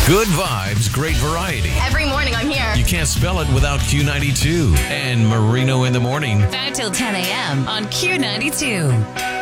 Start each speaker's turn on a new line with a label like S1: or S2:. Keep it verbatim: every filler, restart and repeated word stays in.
S1: Good vibes, great variety.
S2: Every morning I'm here.
S1: You can't spell it without Q ninety-two. And Marino in the morning.
S3: five till ten a.m. on Q ninety-two.